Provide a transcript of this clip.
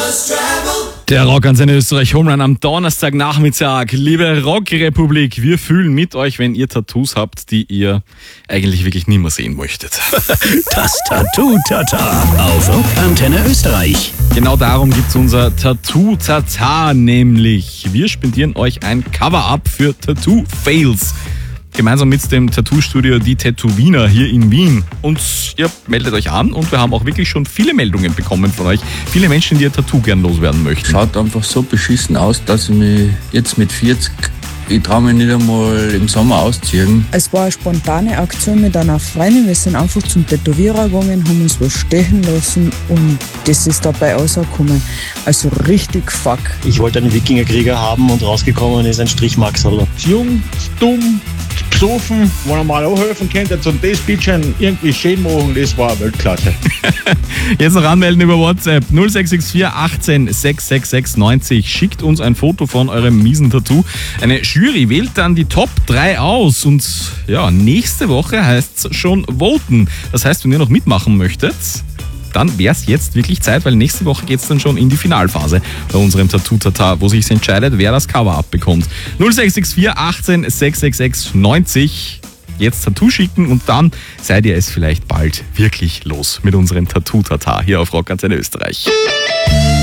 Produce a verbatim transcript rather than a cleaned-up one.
Der Rockantenne Österreich Home Run am Donnerstagnachmittag. Liebe Rockrepublik, wir fühlen mit euch, wenn ihr Tattoos habt, die ihr eigentlich wirklich nie mehr sehen möchtet. Das Tattoo-Tata auf Rockantenne Österreich. Genau darum gibt's unser Tattoo-Tata, nämlich wir spendieren euch ein Cover-Up für Tattoo-Fails. Gemeinsam mit dem Tattoo-Studio Die Tätowiner hier in Wien. Und ihr meldet euch an und wir haben auch wirklich schon viele Meldungen bekommen von euch. Viele Menschen, die ihr Tattoo gern loswerden möchten. Schaut einfach so beschissen aus, dass ich mich jetzt mit vierzig, ich traue mich nicht einmal im Sommer ausziehen. Es war eine spontane Aktion mit einer Freundin. Wir sind einfach zum Tätowierer gegangen, haben uns was stechen lassen und das ist dabei rausgekommen. Also richtig fuck. Ich wollte einen Wikingerkrieger haben und rausgekommen ist ein Strichmaxel. Jung, dumm, besoffen, wenn er mal auch helfen könnte, zum das bisschen irgendwie schön machen, das war Weltklasse. Jetzt noch anmelden über WhatsApp null sechs sechs vier achtzehn sechs sechs sechs neunzig. Schickt uns ein Foto von eurem miesen Tattoo. Eine Jury wählt dann die Top drei aus und ja, nächste Woche heißt es schon voten. Das heißt, wenn ihr noch mitmachen möchtet, dann wäre es jetzt wirklich Zeit, weil nächste Woche geht es dann schon in die Finalphase bei unserem Tattoo-Tata, wo sich entscheidet, wer das Cover abbekommt. null sechs sechs vier achtzehn sechs sechs sechs neunzig. Jetzt Tattoo schicken und dann seid ihr es vielleicht bald wirklich los mit unserem Tattoo-Tata hier auf Rockantenne Österreich.